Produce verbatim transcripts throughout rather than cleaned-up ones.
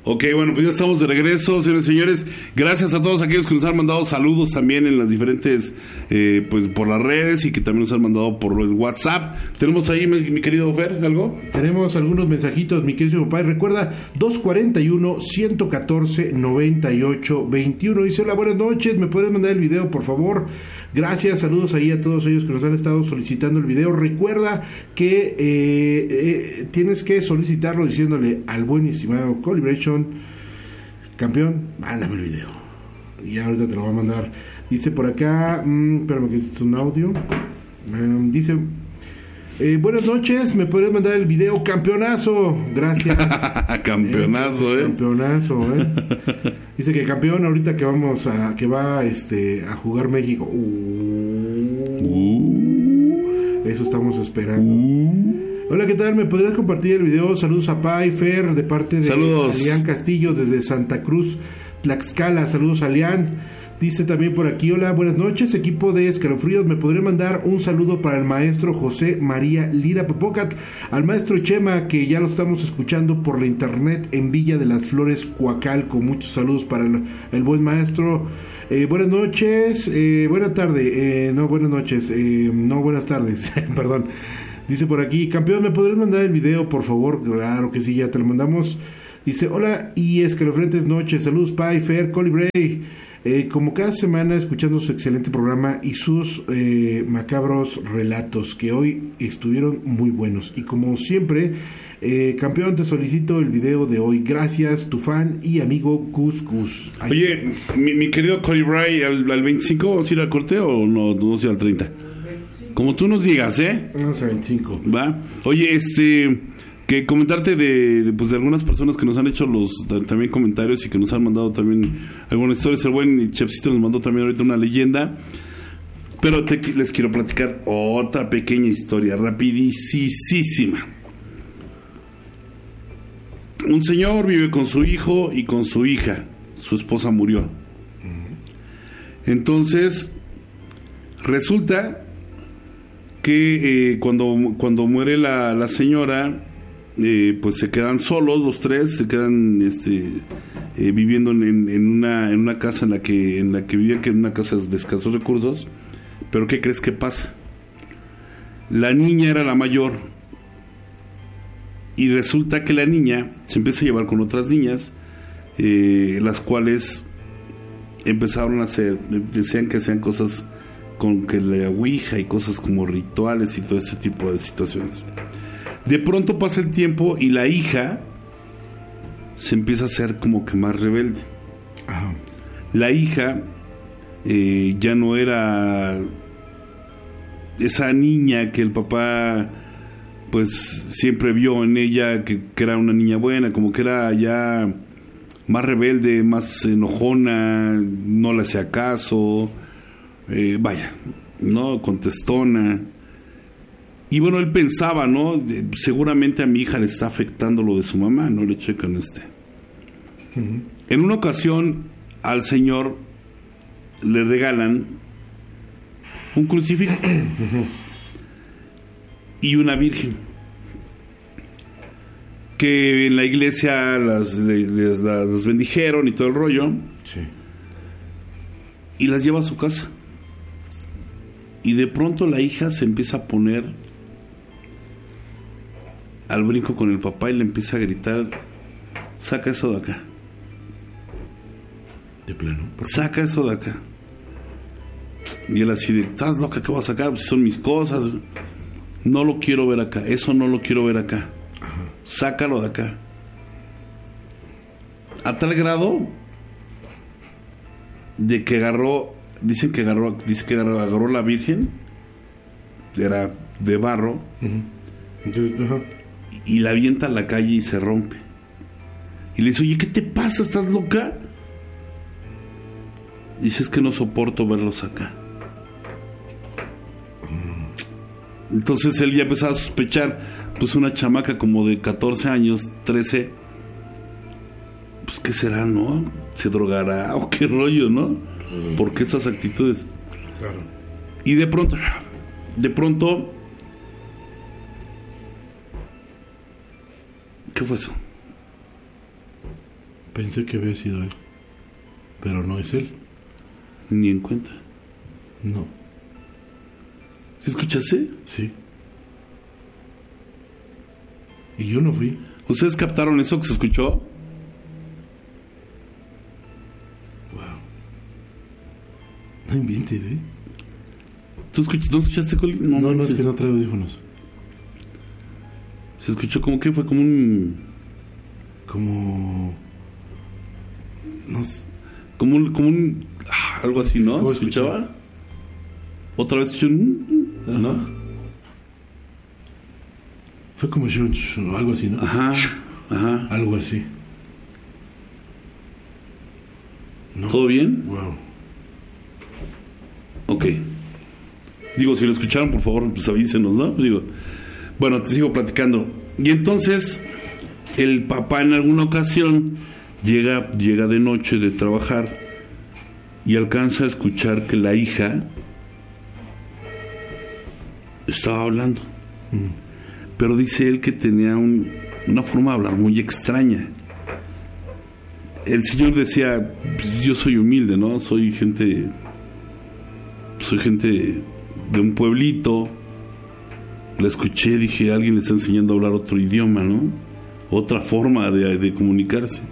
Ok, bueno, pues ya estamos de regreso, señores y señores. Gracias a todos aquellos que nos han mandado saludos también en las diferentes, eh, pues por las redes y que también nos han mandado por el WhatsApp. Tenemos ahí, mi, mi querido Fer, ¿algo? Tenemos algunos mensajitos, mi querido papá. Recuerda, dos cuarenta y uno, ciento catorce, noventa y ocho, veintiuno. Dice, hola, buenas noches, ¿me puedes mandar el video, por favor? Gracias, saludos ahí a todos ellos que nos han estado solicitando el video. Recuerda que eh, eh, tienes que solicitarlo diciéndole al buen y estimado Colibration, campeón, mándame el video. Y ahorita te lo voy a mandar. Dice por acá, mmm, espérame que es un audio. Um, dice, eh, buenas noches, ¿me podrías mandar el video? Campeonazo, gracias. Campeonazo, eh. Campeonazo, eh. Dice que campeón ahorita que vamos a, que va este a jugar México. Uh, uh, eso estamos esperando. Uh. Hola, ¿qué tal? ¿Me podrías compartir el video? Saludos a Pai, Fer, de parte de Saludos. Alián Castillo desde Santa Cruz, Tlaxcala. Saludos, Alián. Dice también por aquí, hola, buenas noches, equipo de Escalofríos, ¿me podría mandar un saludo para el maestro José María Lira Popocatl, al maestro Chema, que ya lo estamos escuchando por la internet en Villa de las Flores, Coacalco? Muchos saludos para el, el buen maestro. Eh, buenas noches, eh, buena tarde, eh, no, buenas noches, eh, no, buenas tardes, perdón. Dice por aquí, campeón, ¿me podrías mandar el video, por favor? Claro que sí, ya te lo mandamos. Dice, hola, y escalofriantes noches, saludos, Pai, Fer, Colibray. Eh, como cada semana escuchando su excelente programa y sus eh, macabros relatos que hoy estuvieron muy buenos, y como siempre, eh, campeón, te solicito el video de hoy. Gracias, tu fan y amigo Gus Gus. Ahí. Oye, mi, mi querido Cody Bray, ¿al, al veinticinco vamos a ir al corte o no, no sé, al treinta? Como tú nos digas, ¿eh? Vamos a veinticinco. Va. Oye, este, que comentarte de, de, pues, de algunas personas que nos han hecho los también comentarios y que nos han mandado también algunas historias. El buen Chefcito nos mandó también ahorita una leyenda, pero te, les quiero platicar otra pequeña historia rapidísima. Un señor vive con su hijo y con su hija. Su esposa murió. Entonces resulta que eh, cuando cuando muere la, la señora, Eh, pues se quedan solos los tres, se quedan este eh, viviendo en, en una en una casa en la que en la que vivían, que en una casa de escasos recursos. Pero ¿qué crees que pasa? La niña era la mayor y resulta que la niña se empieza a llevar con otras niñas, eh, las cuales empezaron a hacer, decían que hacían cosas con que la ouija y cosas como rituales y todo ese tipo de situaciones. De pronto pasa el tiempo y la hija se empieza a hacer como que más rebelde. Ajá. La hija eh, ya no era esa niña que el papá pues siempre vio en ella, que, que era una niña buena, como que era ya más rebelde, más enojona, no le hacía caso, eh, vaya, no contestona. Y bueno, él pensaba, ¿no? Seguramente a mi hija le está afectando lo de su mamá, no le checan este. Uh-huh. En una ocasión al señor le regalan un crucifijo uh-huh. y una virgen que en la iglesia las, les, las, las bendijeron y todo el rollo. Sí. Y las lleva a su casa. Y de pronto la hija se empieza a poner al brinco con el papá y le empieza a gritar: saca eso de acá. De plano. Saca eso de acá. Y él así de: ¿estás loca? ¿Qué voy a sacar? Pues son mis cosas. No lo quiero ver acá. Eso no lo quiero ver acá. Ajá. Sácalo de acá. A tal grado de que agarró, dicen que agarró, dice que agarró, agarró la virgen, era de barro. Uh-huh. Ajá. Y la avienta a la calle y se rompe. Y le dice: oye, ¿qué te pasa? ¿Estás loca? Dice: es que no soporto verlos acá. Entonces él ya empezaba a sospechar, pues una chamaca como de catorce años, trece, pues ¿qué será, no? ¿Se drogará o qué rollo, no? ¿Por qué estas actitudes? Claro. Y de pronto, de pronto, ¿qué fue eso? Pensé que había sido él, pero no es él. Ni en cuenta. No. ¿Sí escuchaste? Sí. Y yo no fui. ¿Ustedes captaron eso que se escuchó? Wow. No inventes, ¿eh? ¿Tú escuch- no escuchaste, Colin? No, no, no, se- es que no traigo audífonos. Se escuchó como que fue como un... Como... No sé. Como un... Como un ah, algo así, ¿no? ¿Cómo ¿Se escuchaba? escuchaba? Otra vez escuché un... ¿no? Ajá. Fue como shunch o algo así, ¿no? Ajá, ajá. Algo así. ¿No? ¿Todo bien? Wow. Ok. Digo, si lo escucharon, por favor, pues avísenos, ¿no? Digo, bueno, te sigo platicando. Y entonces, el papá en alguna ocasión llega, llega de noche de trabajar y alcanza a escuchar que la hija estaba hablando. Mm. Pero dice él que tenía un, una forma de hablar muy extraña. El señor decía, pues, yo soy humilde, ¿no? Soy gente... Soy gente de un pueblito. La escuché, dije, alguien le está enseñando a hablar otro idioma, ¿no? Otra forma de, de comunicarse.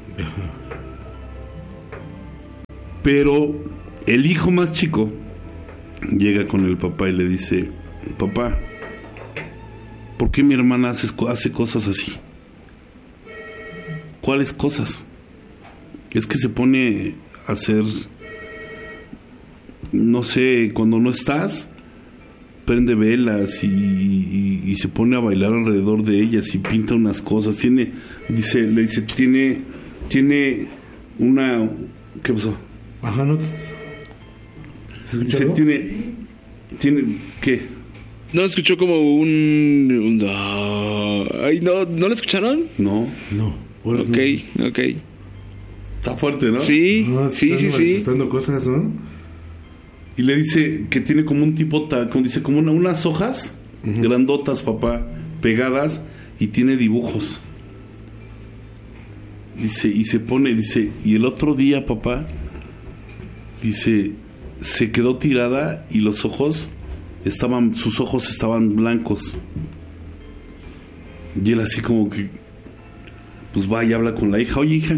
Pero el hijo más chico llega con el papá y le dice, papá, ¿por qué mi hermana hace, hace cosas así? ¿Cuáles cosas? Es que se pone a hacer, no sé, cuando no estás, prende velas y, y, y se pone a bailar alrededor de ellas y pinta unas cosas. Tiene, dice, le dice, tiene, tiene una, ¿qué pasó? Ajá, ¿no? ¿Se escucha Dice, algo? tiene, tiene, ¿qué? No, escuchó como un... un ah, ay, no, ¿no lo escucharon? No, No. Ahora Ok, no. ok. está fuerte, ¿no? Sí, No, sí, están sí, sí. manifestando cosas, ¿no? Y le dice que tiene como un tipo, ta- como dice, como una, unas hojas Ujú. grandotas, papá, pegadas, y tiene dibujos. Dice, y se pone, dice, y el otro día, papá, dice, se quedó tirada y los ojos estaban, sus ojos estaban blancos. Y él así como que, pues va y habla con la hija, oye hija.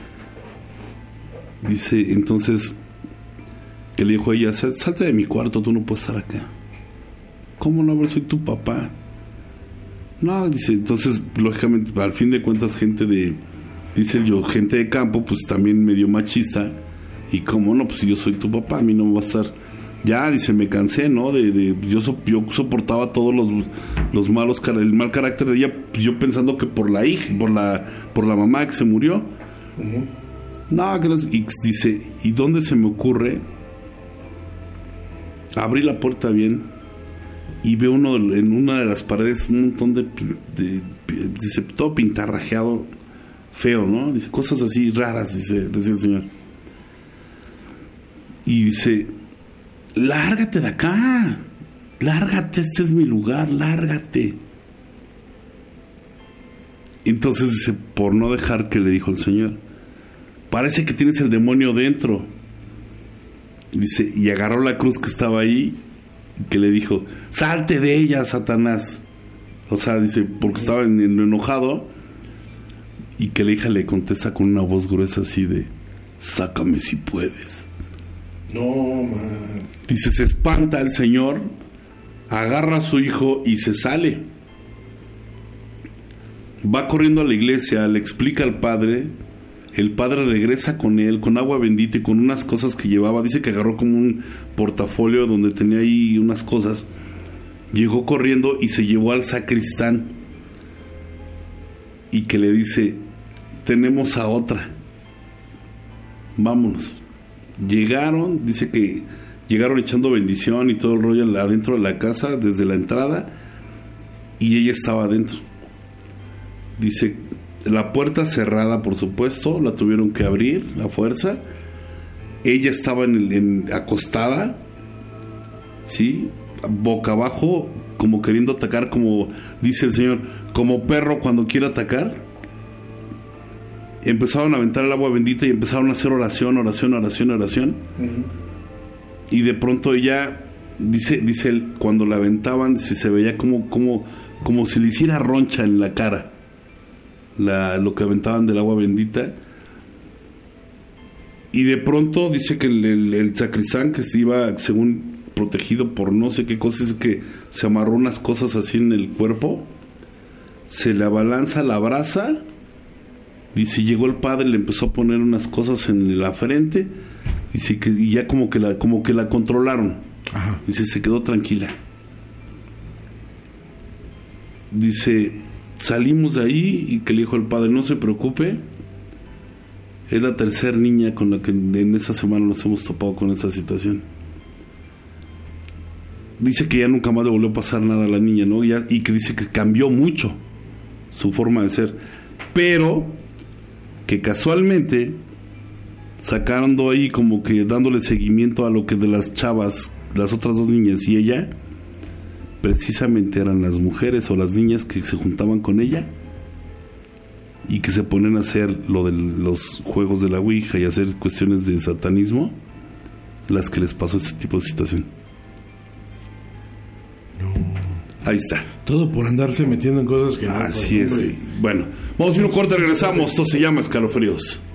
Dice, entonces, que le dijo a ella, "Sal- salte de mi cuarto, tú no puedes estar acá". ¿Cómo no? Pero soy tu papá. No, dice, entonces, lógicamente, al fin de cuentas, gente de, dice yo, gente de campo, pues también medio machista. Y cómo no, pues si yo soy tu papá, a mí no me va a estar. Ya, dice, me cansé, ¿no? De, de yo, so, yo soportaba todos los, los malos, car- el mal carácter de ella, yo pensando que por la hija, por la, por la mamá que se murió. Ujú. No, que no, y dice, ¿y dónde se me ocurre? Abrí la puerta bien y veo uno en una de las paredes un montón de, de, de dice, todo pintarrajeado, feo, ¿no? Dice, cosas así raras, dice, decía el señor. Y dice, lárgate de acá, lárgate, este es mi lugar, lárgate. Entonces dice, por no dejar, que le dijo el señor, parece que tienes el demonio dentro. Dice, y agarró la cruz que estaba ahí, que le dijo, salte de ella, Satanás. O sea, dice, porque estaba en, en enojado. Y que la hija le contesta con una voz gruesa así de, sácame si puedes. No, man. Dice, se espanta el señor, agarra a su hijo y se sale. Va corriendo a la iglesia, le explica al padre. El padre regresa con él, con agua bendita y con unas cosas que llevaba. Dice que agarró como un portafolio donde tenía ahí unas cosas. Llegó corriendo y se llevó al sacristán. Y que le dice, tenemos a otra. Vámonos. Llegaron, dice que llegaron echando bendición y todo el rollo adentro de la casa, desde la entrada. Y ella estaba adentro. Dice, la puerta cerrada, por supuesto, la tuvieron que abrir a fuerza. Ella estaba en, el, en acostada, sí, boca abajo, como queriendo atacar, como dice el señor, como perro cuando quiere atacar. empezaron a aventar el agua bendita y empezaron a hacer oración, oración, oración, oración. Uh-huh. Y de pronto ella, dice, dice él, cuando la aventaban, si se veía como, como, como si le hiciera roncha en la cara, la, lo que aventaban del agua bendita. Y de pronto dice que el, el, el sacristán, que iba, según protegido por no sé qué cosas, es que se amarró unas cosas así en el cuerpo, se le abalanza, la abraza. Y si llegó el padre, le empezó a poner unas cosas en la frente y, si, y ya como que la como que la controlaron. Ajá. Dice, se quedó tranquila. Dice, salimos de ahí y que le dijo el padre, no se preocupe, es la tercera niña con la que en esta semana nos hemos topado con esa situación. Dice que ya nunca más le volvió a pasar nada a la niña, ¿no? Ya, y que dice que cambió mucho su forma de ser, pero que casualmente sacaron ahí como que dándole seguimiento a lo que de las chavas, las otras dos niñas y ella, precisamente eran las mujeres o las niñas que se juntaban con ella y que se ponen a hacer lo de los juegos de la Ouija y hacer cuestiones de satanismo, las que les pasó este tipo de situación. No. Ahí está. Todo por andarse metiendo en cosas que no. Así es. Bueno, vamos a ir a un corte, regresamos. Esto se llama Escalofríos.